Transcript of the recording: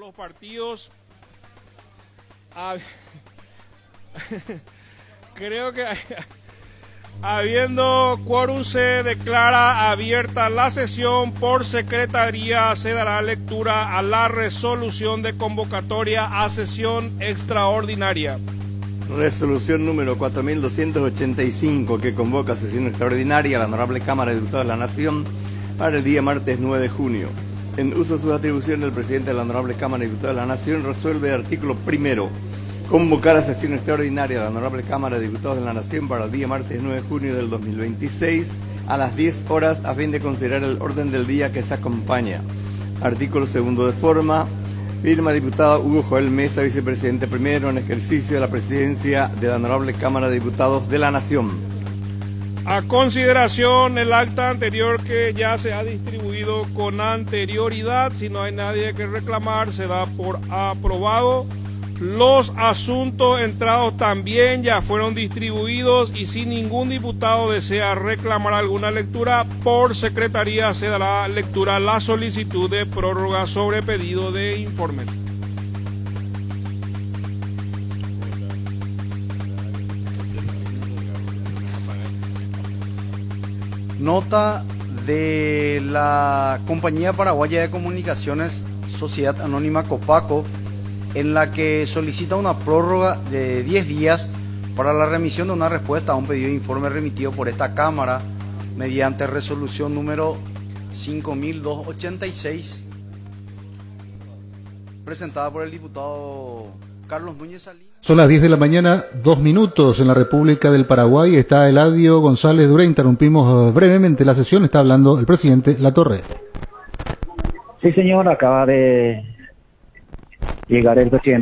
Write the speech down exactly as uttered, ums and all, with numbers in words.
los partidos. A... Creo que habiendo quórum se declara abierta la sesión. Por secretaría se dará lectura a la resolución de convocatoria a sesión extraordinaria. Resolución número cuatro mil doscientos ochenta y cinco que convoca a sesión extraordinaria a la Honorable Cámara de Diputados de la Nación para el día martes nueve de junio. En uso de sus atribuciones, el presidente de la Honorable Cámara de Diputados de la Nación resuelve artículo primero convocar a sesión extraordinaria a la Honorable Cámara de Diputados de la Nación para el día martes nueve de junio del dos mil veintiséis a las diez horas a fin de considerar el orden del día que se acompaña. Artículo segundo de forma. Firma diputado Hugo Joel Mesa, vicepresidente primero en ejercicio de la presidencia de la Honorable Cámara de Diputados de la Nación. A consideración el acta anterior que ya se ha distribuido con anterioridad. Si no hay nadie que reclamar, se da por aprobado. Los asuntos entrados también ya fueron distribuidos y si ningún diputado desea reclamar alguna lectura, por secretaría se dará lectura a la solicitud de prórroga sobre pedido de informes. Nota de la Compañía Paraguaya de Comunicaciones, Sociedad Anónima Copaco, en la que solicita una prórroga de diez días para la remisión de una respuesta a un pedido de informe remitido por esta Cámara mediante resolución número cinco mil doscientos ochenta y seis, presentada por el diputado Carlos Núñez Salinas. Son las diez de la mañana, dos minutos en la República del Paraguay. Está Eladio González Duré. Interrumpimos brevemente la sesión. Está hablando el presidente Latorre. Sí, señor, acaba de llegar el presidente